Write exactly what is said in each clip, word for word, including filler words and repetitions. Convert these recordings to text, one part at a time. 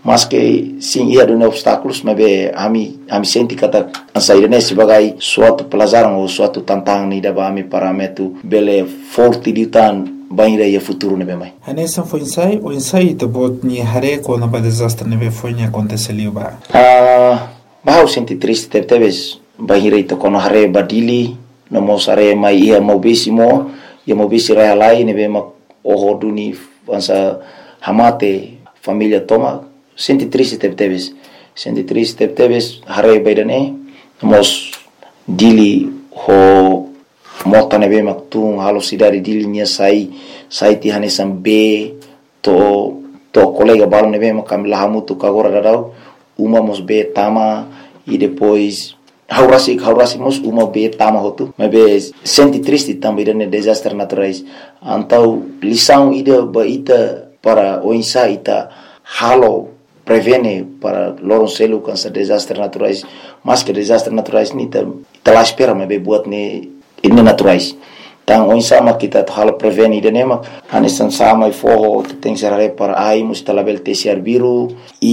mas que sim ia do obstáculos, mas be ami ami senti kata ansair ne sebagai suatu pelajaran ou suatu tantangan ni daba ami para metu bele forte di tan banira ia futuro ne be mai. Hanessa foi ensaio o ensaio te bot ni hare quando ba desastre ne be foi ni aconteceu ba. Ah, ba eu senti triste teve teves banira ito kono hare badili no mosare mai ia mobisimo ia mobisi rai lai ne be ma oho duni ansa hamate família toma senti triste teve teves senti triste teve teves hare baidane mos dili ho mota ne be maktung halo sidari dili nia sai sai ti hanesam be to to colega balo ne be makam lahamu tu kagora dadau uma mos be tama e depois haurasi haurasi mos uma be tama hotu mas be senti triste também ne desastre naturais antau lição ida baita para o insa ita halo prevene para lorong selu cancer desastre naturais mas que desastre naturais ni ta ita espera mas be buat ne ini naturais tang o insa ma kita halo prevene ida nema anesan sama e forro tem serare para ai mus talabel tesiar biru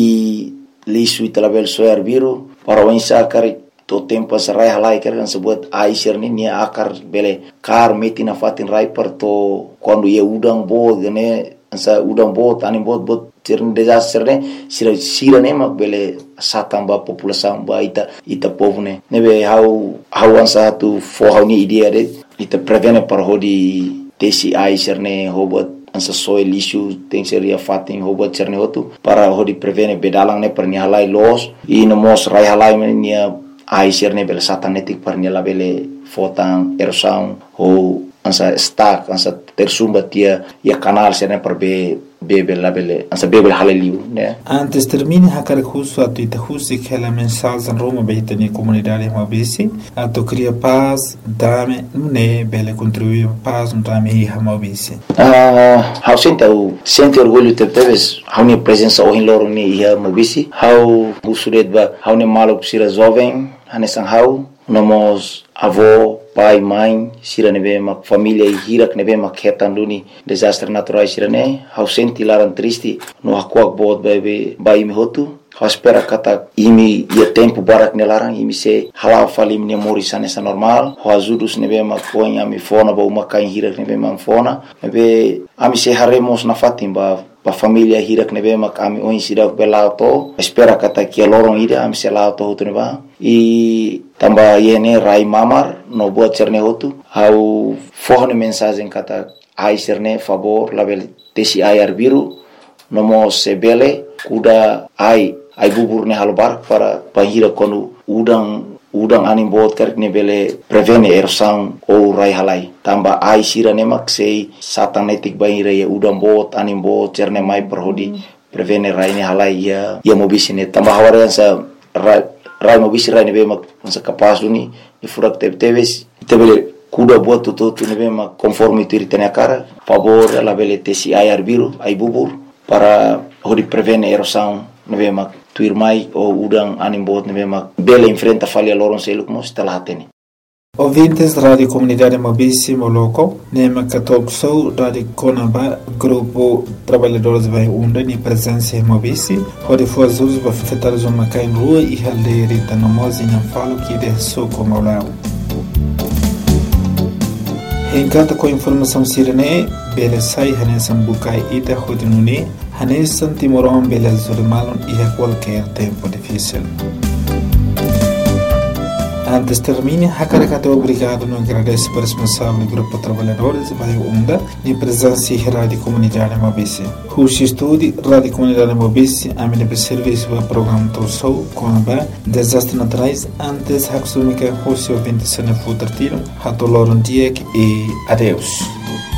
e lisu talabel soar biru para o insa kari to tempo sarai halai kan sebut ai serni ni akar bele kar metina fatin rai per to quando ia udang bo gane ansa udang bo tani bot bot cerni desastre ne sira sira ne ma bele satamba população ba ita ita povo ne nebe how how ansa tu for how ni idea de ita prevene para hodi tesi ai serne hobot ansa soil issue tem seria fatin hobot serne hotu para hodi prevene bedalang ne per ni halai los e no mos rai halai ne ni ai serne bele satanetik per ni la bele fotan erosão ou ansa stack ansa tersumba tia ia canal serne per be bebe la bele ansa bebe halaliu né antes termine hakar justo a tu justo que la mensagem en Roma beita ni comunidade mabisi a to cria paz dame ne bele contribuir paz no dame hi mabisi ah how sente o sente orgulho te teves how ni presença o in loro ni hi mabisi how busuret ba how ni malo sira jovem hanesan how nomos avô pai mãe sira nebe ma família e hirak nebe ma ketanduni desastre naturais sira ne how senti laran triste no hakuak bod bebe bai mi hotu how espera kata imi ia tempo barak ne laran imi se halau fali mi morisa nessa normal how azudus nebe ma põe ami fona ba uma kain hirak nebe ma fona nebe ami se haremos na fatimba pa família hirak nebe ma kami oin sira belauto espera kata kia lorong ida ami se lauto hotu neba e tamba yene rai mamar no buat cerne hotu how forne mensagem kata ai cerne favor label tesi ai arbiru nomo sebele kuda ai ai bubur ne halbar para pahira konu udang udang anim bot karek ne bele prevene erosão ou rai halai tamba ai sira ne maksei satanetik bahira ya udang bot anim bot cerne mai perhodi prevene rai ne halai ya ya mobisine tamba hawarian sa rai rai mobisi rai ne be mak sa kapas duni ni furak tebe teves tebe kuda buat tutu tu ne be mak conforme tu ritene cara favor la bele tesi ai arbiru ai bubur para hodi prevene erosão ne be mak tuir mai ou udang anim bot ne be mak bele enfrenta falha loron seluk mos talateni. Ouvintes da Rádio Comunidade Mabisi Moloko, Nema Katop Sou, Rádio Conaba, Grupo Trabalhadores Vai Unda, ni presença em Mabisi, onde foi as usos para afetar os homens em rua e haldeira e tanomos e não falo que de sou como lá. Encanta com informação sirene, bele sai hanesan bukai ita hodinuni, hanesan timoron bele zurimalon e a qualquer tempo difícil. Antes termine, Hakarakato obrigado no agradece por responsável Grupo Trabalhadores Vai Unda e presença em Rádio Comunidade Mabisi. Rushi Estúdio, Rádio Comunidade Mabisi, a minha serviço para o programa Torsou, Conaba, Desastre Naturais, antes Haksumika Rushi ouvinte Sene Futartiro, Hatoloron Diek e adeus.